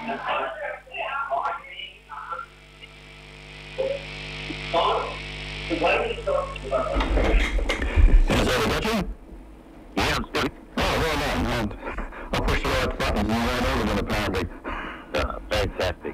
Is that a you? Yeah, I'm still. Oh, well done. I pushed the right buttons and you went over them apparently. Fantastic.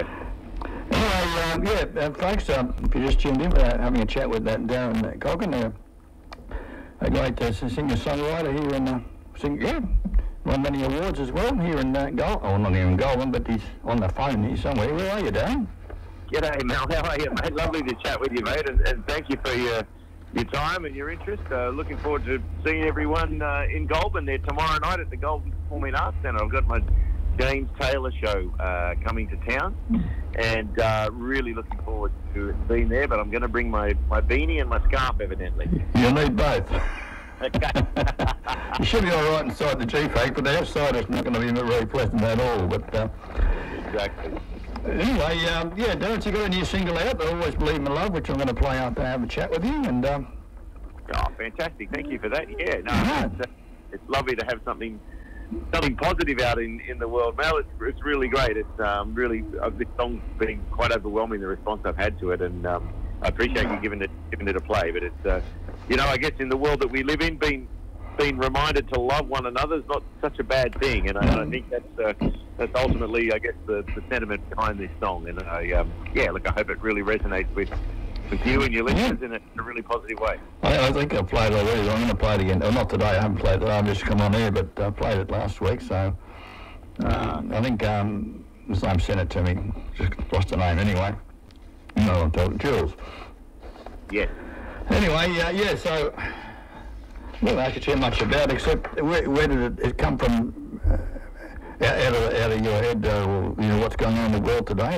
Anyway, thanks. If you just tuned in, we're having a chat with that Darren Coggan, a great singer-songwriter here in won many awards as well here in Goulburn. Oh, not here in Goulburn, but he's on the phone here somewhere. Where are you, Darren? G'day, Mel. How are you, mate? Lovely to chat with you, mate, and thank you for your time and your interest. Looking forward to seeing everyone in Goulburn there tomorrow night at the Goulburn Performing Arts Centre. I've got my James Taylor show coming to town, and really looking forward to it being there. But I'm going to bring my beanie and my scarf, evidently. You'll need both. Okay. You should be all right inside the G-Fake, but the outside is not going to be very pleasant at all. But Exactly. Anyway, Darren, you got a new single out, I Always Believe in Love, which I'm going to play after I have a chat with you. And oh, fantastic! Thank you for that. Yeah, no, it's lovely to have something positive out in the world, Mel. It's really great. It's really this song's been quite overwhelming, the response I've had to it, and I appreciate you giving it a play. But it's I guess in the world that we live in, being reminded to love one another is not such a bad thing, and I think that's ultimately, I guess, the sentiment behind this song. And I hope it really resonates with you and your listeners in a really positive way. I think I've played it already. I'm going to play it again. Oh, not today. I haven't played it. I've just come on here, but I played it last week. So I think Sam sent it to me. Just lost the name anyway. No, I'll tell it. Jules. Yes. Anyway, so I don't ask you too much about it, except where did it come from? Out of your head, what's going on in the world today?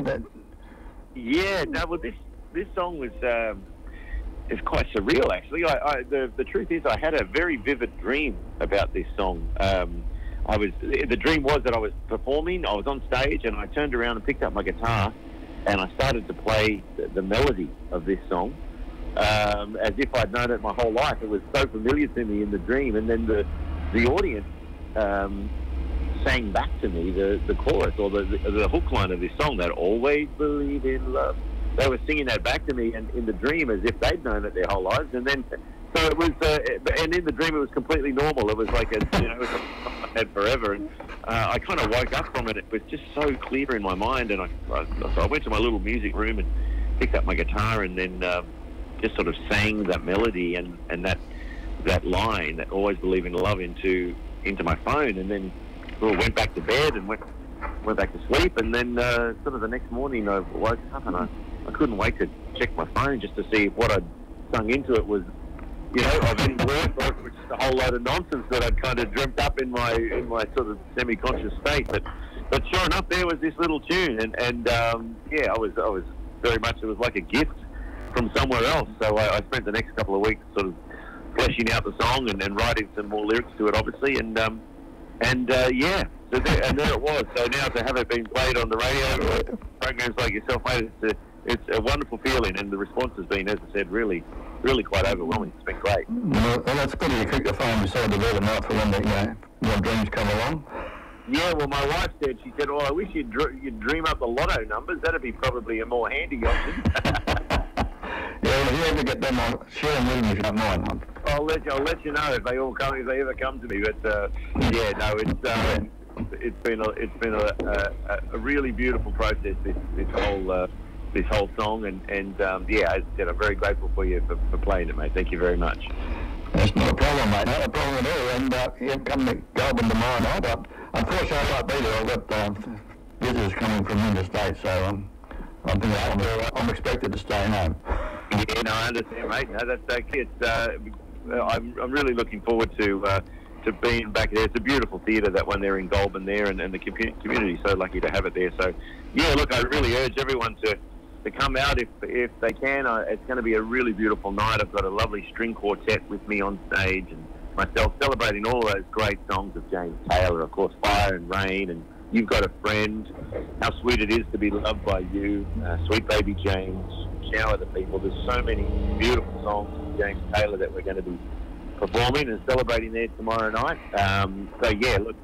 This song was is quite surreal, actually. The truth is, I had a very vivid dream about this song. The dream was that I was performing, I was on stage, and I turned around and picked up my guitar, and I started to play the melody of this song, as if I'd known it my whole life. It was so familiar to me in the dream, and then the audience sang back to me the chorus or the hook line of this song, that always believe in love. They were singing that back to me and in the dream as if they'd known it their whole lives. And then, so it was, and in the dream it was completely normal. It was like it was something I had forever. And I kind of woke up from it. It was just so clear in my mind. And so I went to my little music room and picked up my guitar and then just sort of sang that melody and that line, that always believe in love, into my phone. And then went back to bed and went back to sleep. And then sort of the next morning I woke up and I couldn't wait to check my phone just to see if what I'd sung into it was, of any worth, or it was just a whole load of nonsense that I'd kind of dreamt up in my sort of semi-conscious state. But sure enough, there was this little tune, and I was very much, it was like a gift from somewhere else. So I spent the next couple of weeks sort of fleshing out the song and writing some more lyrics to it, obviously, so there it was. So now to have it being played on the radio, programs like yourself, mate, it's a wonderful feeling, and the response has been, as I said, really, really quite overwhelming. It's been great. Well, that's good. You keep the phone beside the bed at night for when your dreams come along. Yeah, well, my wife said, she said, I wish you'd dream up the lotto numbers. That'd be probably a more handy option. Well, if you ever get them, I'll share them with me if you don't mind. I'll let you know if they ever come to me. But it's been a really beautiful process, this whole song, and as I said, I'm very grateful for you for playing it, mate. Thank you very much. That's not a problem, mate. Not a problem at all. And come to Goulburn tomorrow night. Unfortunately, I won't be there. I've got visitors coming from interstate, so I'm expected to stay home. Yeah, no, I understand, mate. No, that's okay. I'm really looking forward to being back there. It's a beautiful theatre, that one there in Goulburn there, and the community's so lucky to have it there. So, yeah, look, I really urge everyone to come out if they can. It's going to be a really beautiful night. I've got a lovely string quartet with me on stage, and myself celebrating all those great songs of James Taylor, of course, Fire and Rain, and You've Got a Friend, How Sweet It Is to Be Loved by You, Sweet Baby James, Shower the People. There's so many beautiful songs of James Taylor that we're going to be performing and celebrating there tomorrow night. So yeah, look,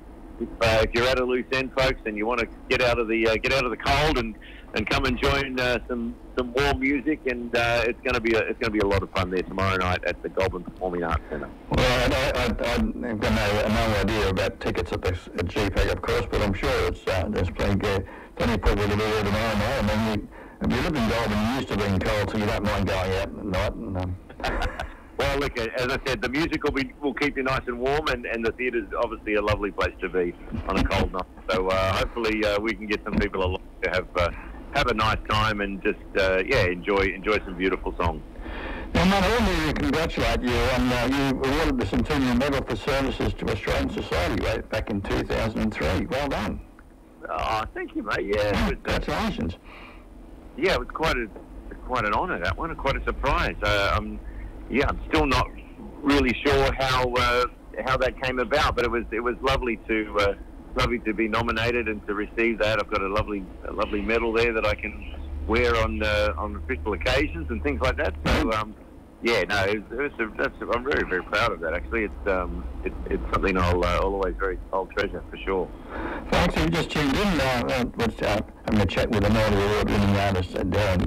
if you're at a loose end, folks, and you want to get out of the cold and come and join some warm music, and it's going to be a lot of fun there tomorrow night at the Goulburn Performing Arts Centre. Well, I've got no idea about tickets at GPAC, of course, but I'm sure there's plenty of people to be there tomorrow night. I mean, if you live in Goulburn, you used to being cold, so you don't mind going out at night. And, Well, look, as I said, the music will keep you nice and warm, and the theatre's obviously a lovely place to be on a cold night. So hopefully we can get some people along to have a nice time and just enjoy some beautiful songs. Now, Matt, I want to congratulate you on you awarded the Centennial Medal for Services to Australian Society right back in 2003. Well done. Oh, thank you, mate. Yeah, congratulations. Yeah, it was quite an honour, that one, and quite a surprise. I'm still not really sure how that came about, but it was lovely to be nominated and to receive that. I've got a lovely medal there that I can wear on official occasions and things like that. So I'm very, very proud of that. Actually, it's something I'll treasure for sure. Thanks. You just tuned in. Having a chat with an award-winning artist, Darren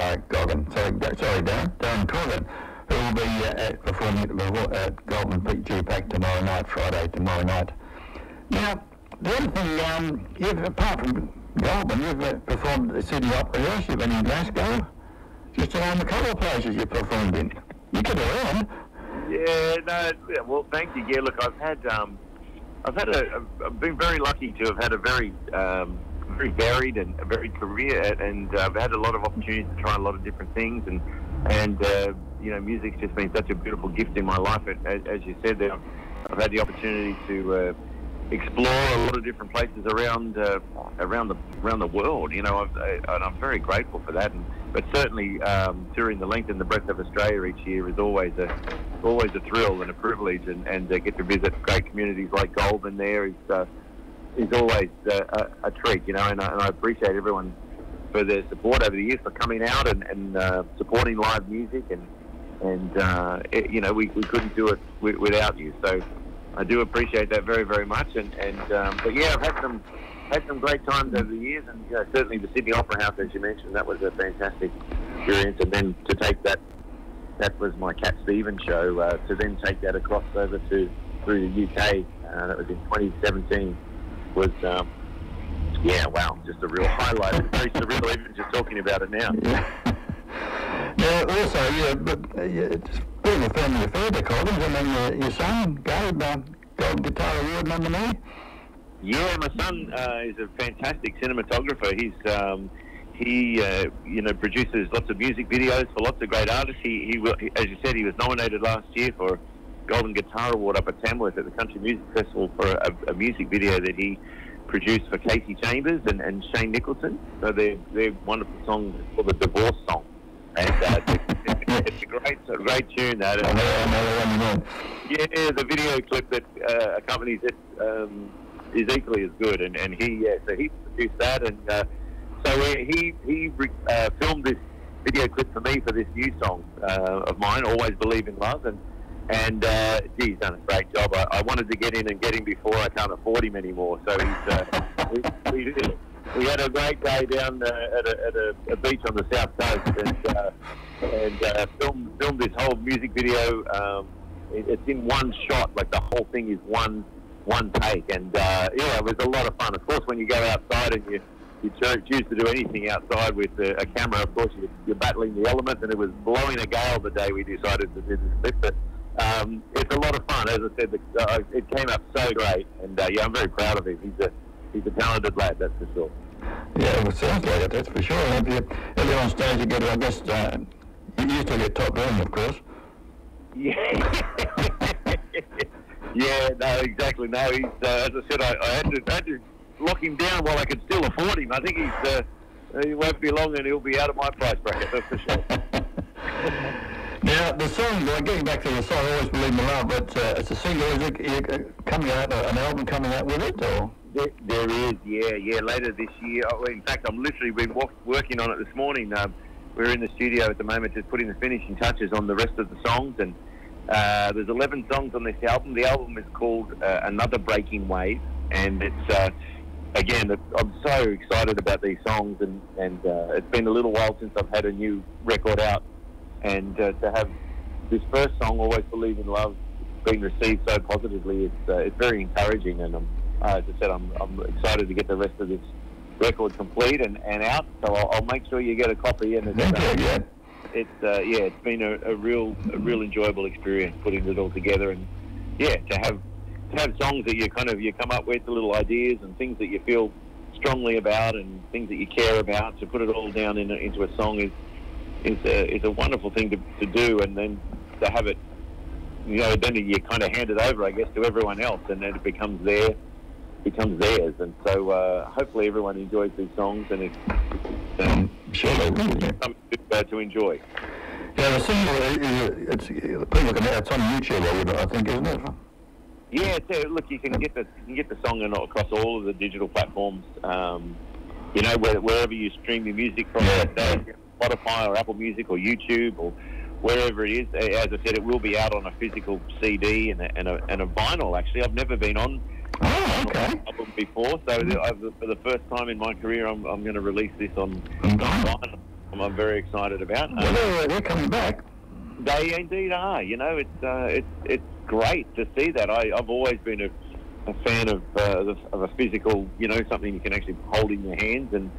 Corgan, who will be performing at Goulburn GPAC tomorrow night, Friday tomorrow night. Now, the other thing, you've, apart from Goulburn, you've performed at the Sydney Opera House, you've been in Glasgow, just to name a couple of places you've performed in. You could have earned. Well, thank you. Yeah, look, I've been very lucky to have had a very varied and a varied career, and I've had a lot of opportunities to try a lot of different things, and music's just been such a beautiful gift in my life. As you said, I've had the opportunity to explore a lot of different places around the world. And I'm very grateful for that. But certainly, touring the length and the breadth of Australia each year is always a thrill and a privilege, and get to visit great communities like Goulburn there is always a treat. And I appreciate everyone for their support over the years, for coming out and supporting live music, and we couldn't do it without you. So I do appreciate that very, very much. But yeah, I've had some great times over the years, and certainly the Sydney Opera House, as you mentioned, that was a fantastic experience. And then to take that was my Cat Stevens show. To then take that across over through the UK, that was in 2017, was. Just a real highlight. It's very surreal even just talking about it now. Yeah. It's being a family affair, the Collins. I mean, your son, Gabe, Gold Guitar Award nominee. Yeah, my son is a fantastic cinematographer. He produces lots of music videos for lots of great artists. He as you said, he was nominated last year for Golden Guitar Award up at Tamworth at the Country Music Festival for a music video that he produced for Casey Chambers and Shane Nicholson. So they're wonderful songs called the Divorce Song, and it's a great tune. That the video clip that accompanies it is equally as good, and he produced that, and so he filmed this video clip for me for this new song of mine, Always Believe in Love, and he's done a great job. I wanted to get in and get him before I can't afford him anymore. So we had a great day down at a beach on the south coast, and filmed this whole music video. It's in one shot, like the whole thing is one take, and it was a lot of fun. Of course, when you go outside and you choose to do anything outside with a camera, of course you're battling the elements, and it was blowing a gale the day we decided to do this clip. But it's a lot of fun. As I said, it came up so great, and I'm very proud of him. He's a talented lad, that's for sure. Yeah, well, it sounds like it, that's for sure. And if you're on stage together, I guess you still get top billing, of course. Yeah. Yeah, no, exactly. No, he's as I said, I had to lock him down while I could still afford him. I think he won't be long and he'll be out of my price bracket, that's for sure. Now, the song, getting back to the song, Always Believe in Love, but it's a single. Is it coming out, an album coming out with it, or? There is, yeah, later this year. In fact, I'm literally been working on it this morning. We're in the studio at the moment just putting the finishing touches on the rest of the songs, and there's 11 songs on this album. The album is called Another Breaking Wave, and it's again, I'm so excited about these songs, and it's been a little while since I've had a new record out, and to have this first song, Always Believe in Love, being received so positively, it's very encouraging, and as I said, I'm excited to get the rest of this record complete and out, so I'll make sure you get a copy, and it's been a real enjoyable experience putting it all together, and to have songs that you come up with, the little ideas and things that you feel strongly about and things that you care about, to put it all down into a song is a wonderful thing to do, and then to have it, then you kind of hand it over, I guess, to everyone else, and then it becomes theirs, and so hopefully everyone enjoys these songs, and it's something to enjoy. Yeah, the single, people can, it's on YouTube, I think, isn't it? Yeah, look, you can get the song across all of the digital platforms. Wherever you stream your music from, Spotify or Apple Music or YouTube or wherever it is. As I said, it will be out on a physical CD and a vinyl. Actually, I've never been on an album before, so for the first time in my career, I'm going to release this on vinyl. I'm very excited about. They're coming back. They indeed are. It's great to see that. I've always been a fan of a physical, something you can actually hold in your hands and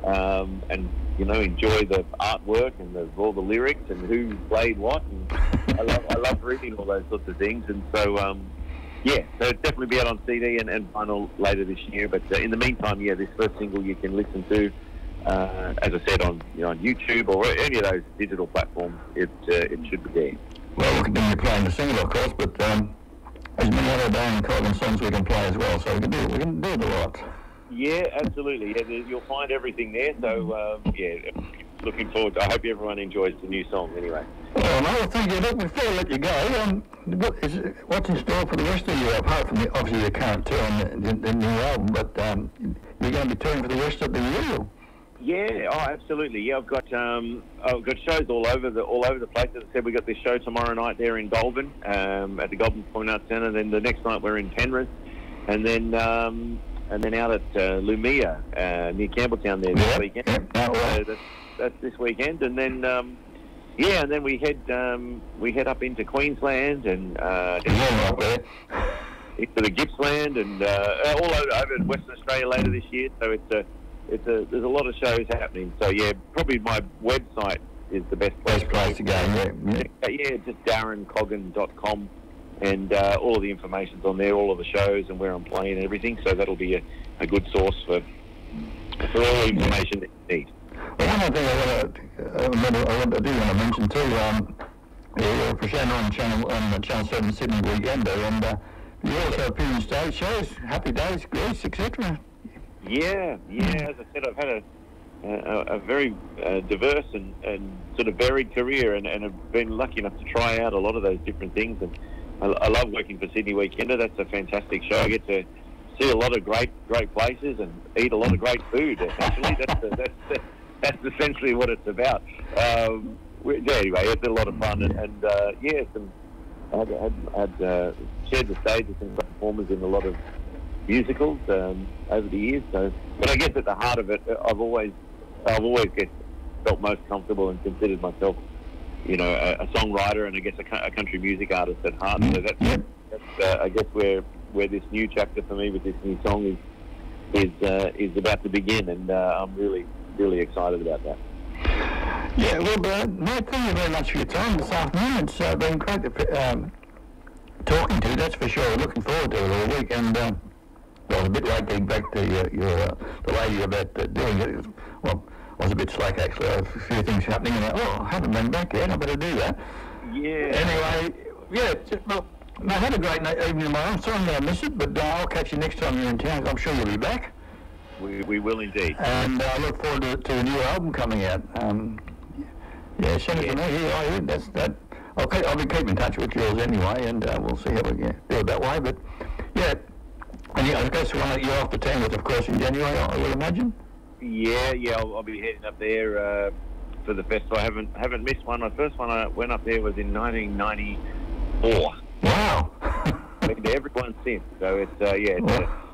enjoy the artwork and all the lyrics and who played what. And I love reading all those sorts of things. And so, so it'll definitely be out on CD and vinyl later this year. But in the meantime, this first single you can listen to, as I said, on YouTube or any of those digital platforms. It should be there. Well, we'll continue playing the single, of course, but there's many other Darren Corgan songs we can play as well, so we can do it a lot. Yeah, absolutely. Yeah, you'll find everything there. So, looking forward to. I hope everyone enjoys the new song. Anyway. Well, no, thank you. Look, before I let you go, what's in store for the rest of the year, apart from obviously the current tour and the new album? But you're going to be touring for the rest of the year. Yeah, absolutely. Yeah, I've got shows all over the place. As I said, we got this show tomorrow night there in Goulburn at the Goulburn Performing Arts Centre. Then the next night we're in Penrith, and then out at Lumia near Campbelltown there this weekend. That's this weekend, and then and then we head up into Queensland and into the Gippsland and all over Western Australia later this year. So there's a lot of shows happening. So probably my website is the best place to go. Yeah, just darrencorgan.com, and all of the information's on there, all of the shows and where I'm playing and everything. So that'll be a good source for all the information that you need. Well, one other thing I do want to mention too, you're presenting on Channel 7 Sydney Weekender, and you also appear on stage shows, Happy Days, Grease, etc. Yeah. As I said, I've had a very diverse and sort of varied career, and have been lucky enough to try out a lot of those different things. And I love working for Sydney Weekender. That's a fantastic show. I get to see a lot of great places and eat a lot of great food. Actually, that's essentially what it's about. Anyway, it's a lot of fun, and I had shared the stage with some performers in a lot of musicals over the years. So, but I guess at the heart of it, I've always felt most comfortable and considered myself, a songwriter and I guess a country music artist at heart. So that's I guess where this new chapter for me with this new song is about to begin, and I'm really excited about that. Yeah, well, Matt, thank you very much for your time this afternoon. It's been great to talking to you, that's for sure. Looking forward to it all week, and well, a bit late getting back to the lady about doing it. Well, I was a bit slack actually. A few things happening, and I haven't been back yet. I better do that. Yeah. Anyway, well, I had a great evening tomorrow. I'm sorry I'm going to miss it, but I'll catch you next time you're in town. I'm sure you'll be back. We will indeed. And I look forward to a new album coming out. Send it to me. Yeah, that's that. I'll be keeping in touch with yours anyway, and we'll see how we can do it that way. But yeah, and I guess you're off to Tamworth, of course, in January, I would imagine. Yeah. I'll be heading up there for the festival. I haven't missed one. My first one I went up there was in 1994. Wow. Been to every one since. So it's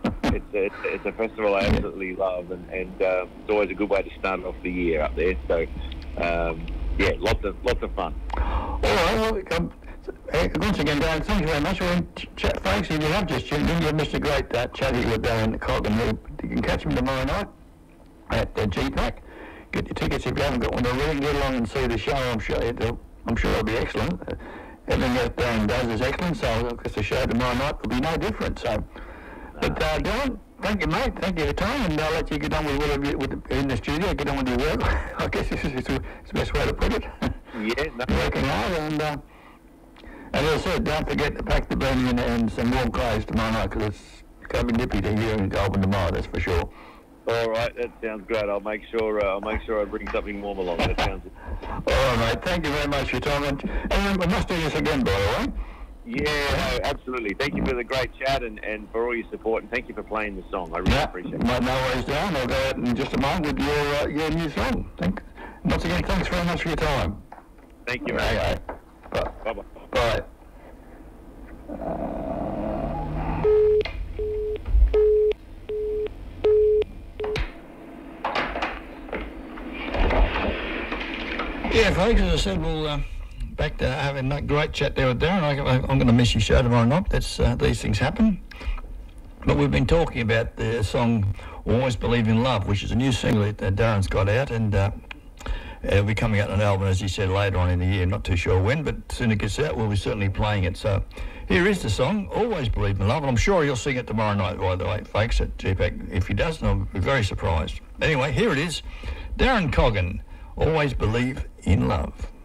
It's a festival I absolutely love, and it's always a good way to start off the year up there. So, yeah, lots of fun. All right, well, once again, Darren, thank you very much. We're in chat, folks. If you have just tuned in, you've missed a great chatty with Darren Coggan. You can catch him tomorrow night at GPAC. Get your tickets if you haven't got one already. Get along and see the show. I'm sure it'll be excellent. Everything that Darren does is excellent, so I guess the show tomorrow night will be no different. So, but Darren, thank you, mate. Thank you for your time, and I'll let you get on with whatever in the studio. Get on with your work. I guess this is the best way to put it. Yeah, no. Working hard, and as I said, don't forget to pack the beanie and some warm clothes tomorrow night, because it's going to be nippy to here in Goulburn tomorrow. That's for sure. All right, that sounds great. I'll make sure I bring something warm along. That sounds. All right, mate. Thank you very much for your time, and we must do this again, by the way. Yeah, no, absolutely. Thank you for the great chat and for all your support, and thank you for playing the song. I really appreciate it. No worries, Darren. I'll go out in just a moment with your new song. Once again, thanks very much for your time. Thank you, mate. Okay. Bye-bye. Bye. Yeah, folks, as I said, we'll back to having that great chat there with Darren. I'm going to miss your show tomorrow night. That's these things happen. But we've been talking about the song "Always Believe in Love," which is a new single that Darren's got out, and it'll be coming out on an album, as he said, later on in the year. Not too sure when, but as soon as it gets out, we'll be certainly playing it. So here is the song, "Always Believe in Love," and I'm sure he'll sing it tomorrow night, by the way, folks, at GPAC. If he does, I'll be very surprised. Anyway, here it is. Darren Coggan, "Always Believe in Love."